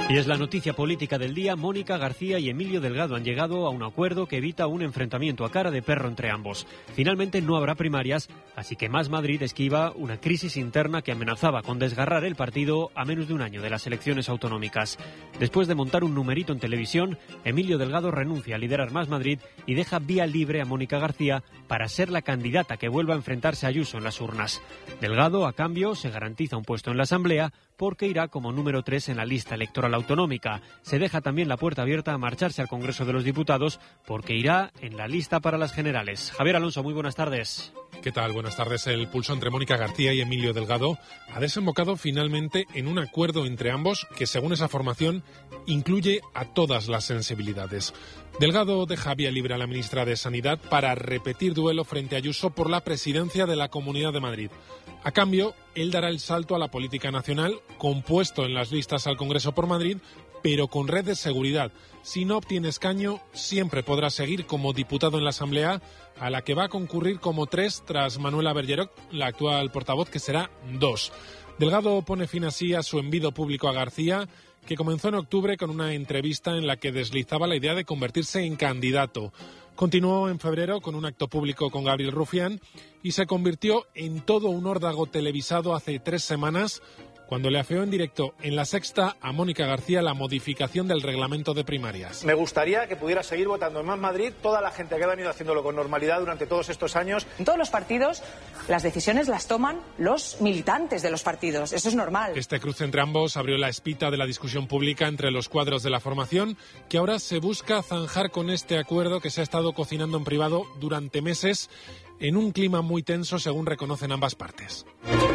Y es la noticia política del día. Mónica García y Emilio Delgado han llegado a un acuerdo que evita un enfrentamiento a cara de perro entre ambos. Finalmente no habrá primarias, así que Más Madrid esquiva una crisis interna que amenazaba con desgarrar el partido a menos de un año de las elecciones autonómicas. Después de montar un numerito en televisión, Emilio Delgado renuncia a liderar Más Madrid y deja vía libre a Mónica García para ser la candidata que vuelva a enfrentarse a Ayuso en las urnas. Delgado, a cambio, se garantiza un puesto en la Asamblea porque irá como número 3 en la lista electoral autonómica. Se deja también la puerta abierta a marcharse al Congreso de los Diputados porque irá en la lista para las generales. Javier Alonso, muy buenas tardes. ¿Qué tal? Buenas tardes. El pulso entre Mónica García y Emilio Delgado ha desembocado finalmente en un acuerdo entre ambos que, según esa formación, incluye a todas las sensibilidades. Delgado deja vía libre a la ministra de Sanidad para repetir duelo frente a Ayuso por la presidencia de la Comunidad de Madrid. A cambio, él dará el salto a la política nacional, compuesto en las listas al Congreso por Madrid, pero con red de seguridad. Si no obtiene escaño, siempre podrá seguir como diputado en la Asamblea, a la que va a concurrir como 3 tras Manuela Bergerock, la actual portavoz, que será 2. Delgado pone fin así a su envido público a García, que comenzó en octubre con una entrevista en la que deslizaba la idea de convertirse en candidato. Continuó en febrero con un acto público con Gabriel Rufián y se convirtió en todo un órdago televisado hace 3 semanas cuando le afeó en directo en La Sexta a Mónica García la modificación del reglamento de primarias. Me gustaría que pudiera seguir votando en Más Madrid toda la gente que ha venido haciéndolo con normalidad durante todos estos años. En todos los partidos las decisiones las toman los militantes de los partidos, eso es normal. Este cruce entre ambos abrió la espita de la discusión pública entre los cuadros de la formación, que ahora se busca zanjar con este acuerdo que se ha estado cocinando en privado durante meses en un clima muy tenso, según reconocen ambas partes.